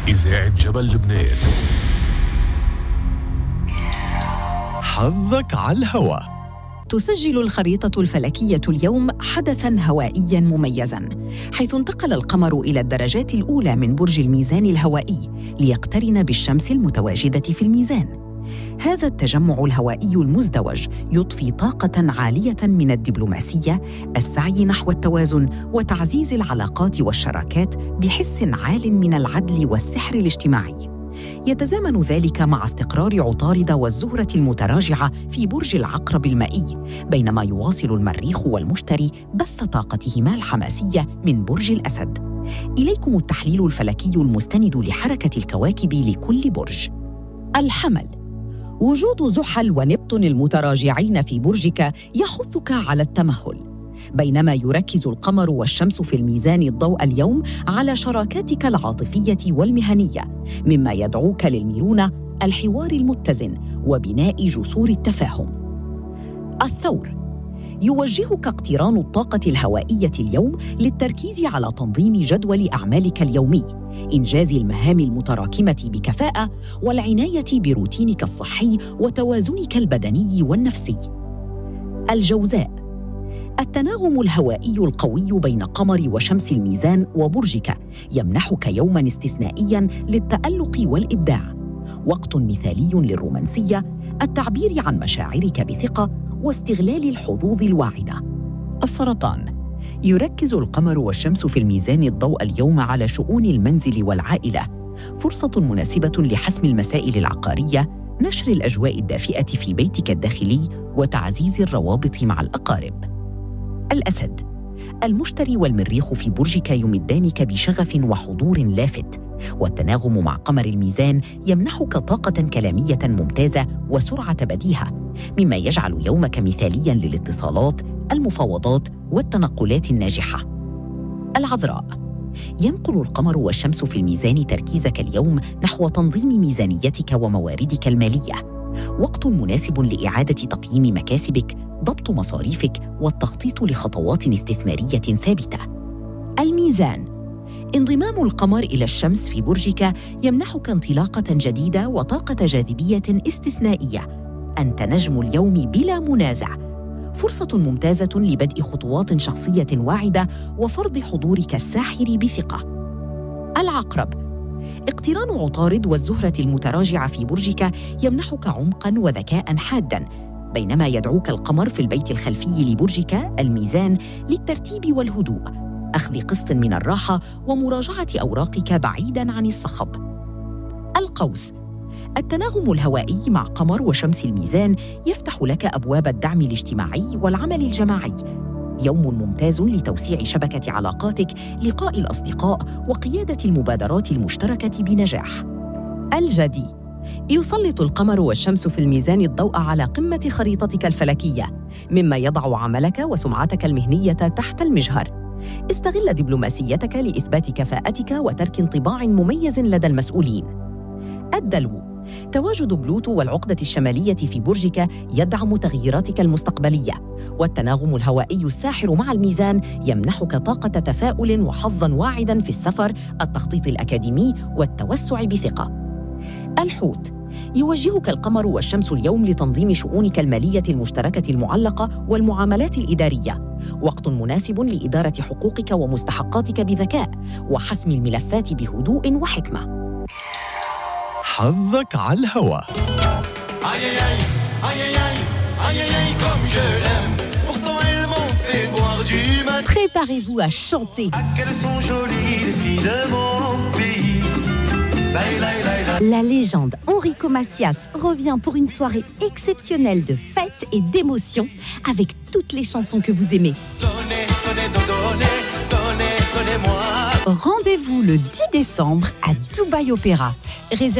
إذاعة جبل لبنان. حظك على الهوا. تسجل الخريطة الفلكية اليوم حدثاً هوائياً مميزاً، حيث انتقل القمر إلى الدرجات الأولى من برج الميزان الهوائي ليقترن بالشمس المتواجدة في الميزان. هذا التجمع الهوائي المزدوج يضفي طاقة عالية من الدبلوماسية، السعي نحو التوازن وتعزيز العلاقات والشراكات بحس عال من العدل والسحر الاجتماعي. يتزامن ذلك مع استقرار عطارد والزهرة المتراجعة في برج العقرب المائي، بينما يواصل المريخ والمشتري بث طاقتهما الحماسية من برج الأسد. إليكم التحليل الفلكي المستند لحركة الكواكب لكل برج. الحمل: وجود زحل ونبتون المتراجعين في برجك يحثك على التمهل، بينما يركز القمر والشمس في الميزان الضوء اليوم على شراكاتك العاطفية والمهنية، مما يدعوك للمرونة، الحوار المتزن وبناء جسور التفاهم. الثور: يوجهك اقتران الطاقة الهوائية اليوم للتركيز على تنظيم جدول أعمالك اليومي، إنجاز المهام المتراكمة بكفاءة، والعناية بروتينك الصحي وتوازنك البدني والنفسي. الجوزاء: التناغم الهوائي القوي بين قمر وشمس الميزان وبرجك يمنحك يوماً استثنائياً للتألق والإبداع، وقت مثالي للرومانسية، التعبير عن مشاعرك بثقة واستغلال الحظوظ الواعدة. السرطان: يركز القمر والشمس في الميزان الضوء اليوم على شؤون المنزل والعائلة، فرصة مناسبة لحسم المسائل العقارية، نشر الأجواء الدافئة في بيتك الداخلي وتعزيز الروابط مع الأقارب. الأسد: المشتري والمريخ في برجك يمدانك بشغف وحضور لافت، والتناغم مع قمر الميزان يمنحك طاقة كلامية ممتازة وسرعة بديهة، مما يجعل يومك مثالياً للاتصالات، المفاوضات والتنقلات الناجحة. العذراء: ينقل القمر والشمس في الميزان تركيزك اليوم نحو تنظيم ميزانيتك ومواردك المالية، وقت مناسب لإعادة تقييم مكاسبك، ضبط مصاريفك والتخطيط لخطوات استثمارية ثابتة. الميزان: انضمام القمر إلى الشمس في برجك يمنحك انطلاقة جديدة وطاقة جاذبية استثنائية. أنت نجم اليوم بلا منازع، فرصة ممتازة لبدء خطوات شخصية واعدة وفرض حضورك الساحر بثقة. العقرب: اقتران عطارد والزهرة المتراجعة في برجك يمنحك عمقاً وذكاء حاداً، بينما يدعوك القمر في البيت الخلفي لبرجك الميزان للترتيب والهدوء، أخذ قسط من الراحة ومراجعة أوراقك بعيداً عن الصخب. القوس: التناغم الهوائي مع قمر وشمس الميزان يفتح لك أبواب الدعم الاجتماعي والعمل الجماعي، يوم ممتاز لتوسيع شبكة علاقاتك، لقاء الأصدقاء وقيادة المبادرات المشتركة بنجاح. الجدي: يسلط القمر والشمس في الميزان الضوء على قمة خريطتك الفلكية، مما يضع عملك وسمعتك المهنية تحت المجهر. استغل دبلوماسيتك لإثبات كفاءتك وترك انطباع مميز لدى المسؤولين. الدلو: تواجد بلوتو والعقدة الشمالية في برجك يدعم تغييراتك المستقبلية، والتناغم الهوائي الساحر مع الميزان يمنحك طاقة تفاؤل وحظاً واعداً في السفر، التخطيط الأكاديمي والتوسع بثقة. الحوت: يوجهك القمر والشمس اليوم لتنظيم شؤونك المالية المشتركة المعلقة والمعاملات الإدارية، وقت مناسب لإدارة حقوقك ومستحقاتك بذكاء وحسم الملفات بهدوء وحكمة. حظك على الهوا. Préparez-vous à chanter. La légende Enrico Macias revient pour une soirée exceptionnelle de fête et d'émotion avec toutes les chansons que vous aimez. Rendez-vous le 10 décembre à Dubaï Opéra.